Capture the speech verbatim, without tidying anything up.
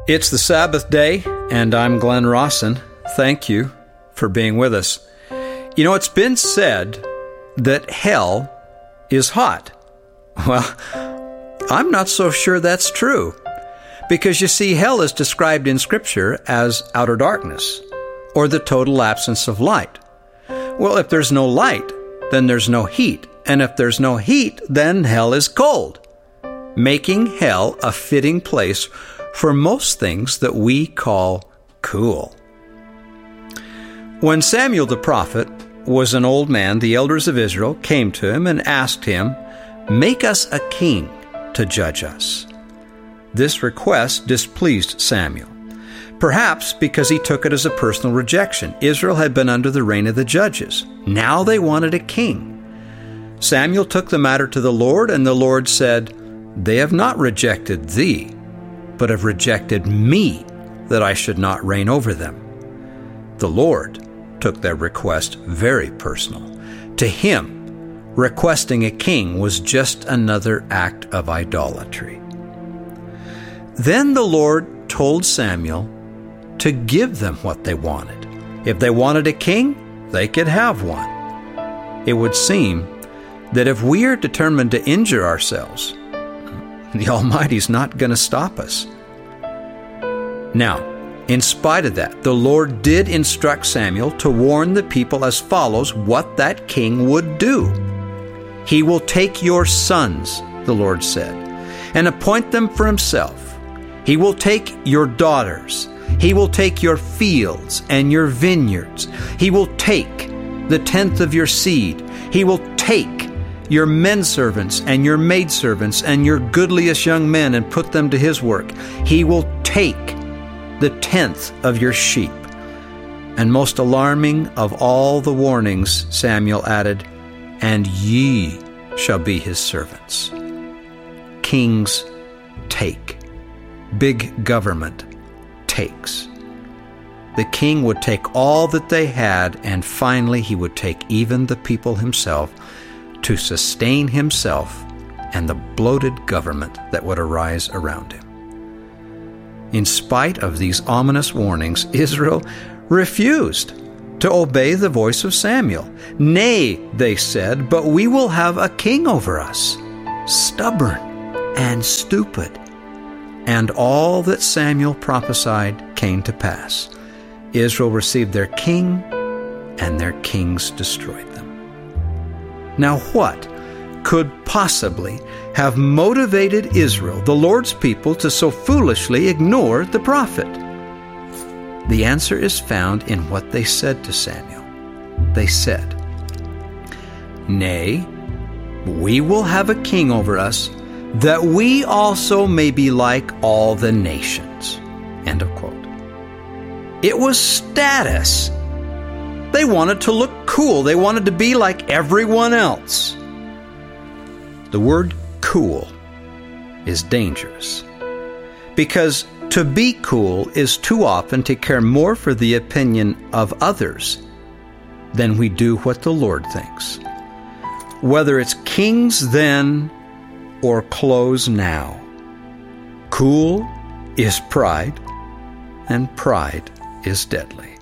It's the Sabbath day, and I'm Glenn Rawson. Thank you for being with us. You know, it's been said that hell is hot. Well, I'm not so sure that's true. Because you see, hell is described in Scripture as outer darkness, or the total absence of light. Well, if there's no light, then there's no heat. And if there's no heat, then hell is cold, making hell a fitting place for most things that we call cool. When Samuel the prophet was an old man, the elders of Israel came to him and asked him, "Make us a king to judge us." This request displeased Samuel, perhaps because he took it as a personal rejection. Israel had been under the reign of the judges. Now they wanted a king. Samuel took the matter to the Lord, and the Lord said, "They have not rejected thee, but have rejected me, that I should not reign over them." The Lord took their request very personal. To him, requesting a king was just another act of idolatry. Then the Lord told Samuel to give them what they wanted. If they wanted a king, they could have one. It would seem that if we are determined to injure ourselves, the Almighty's not going to stop us. Now, in spite of that, the Lord did instruct Samuel to warn the people as follows what that king would do. "He will take your sons," the Lord said, "and appoint them for himself. He will take your daughters. He will take your fields and your vineyards. He will take the tenth of your seed. He will take your menservants and your maidservants and your goodliest young men and put them to his work. He will take the tenth of your sheep." And most alarming of all the warnings, Samuel added, "And ye shall be his servants." Kings take. Big government takes. The king would take all that they had, and finally he would take even the people himself to sustain himself and the bloated government that would arise around him. In spite of these ominous warnings, Israel refused to obey the voice of Samuel. "Nay," they said, "but we will have a king over us, stubborn and stupid." And all that Samuel prophesied came to pass. Israel received their king, and their kings destroyed them. Now what could possibly have motivated Israel, the Lord's people, to so foolishly ignore the prophet? The answer is found in what they said to Samuel. They said, "Nay, we will have a king over us, that we also may be like all the nations." End of quote. It was status. They wanted to look cool. They wanted to be like everyone else. The word cool is dangerous, because to be cool is too often to care more for the opinion of others than we do what the Lord thinks. Whether it's kings then or clothes now, cool is pride, and pride is deadly.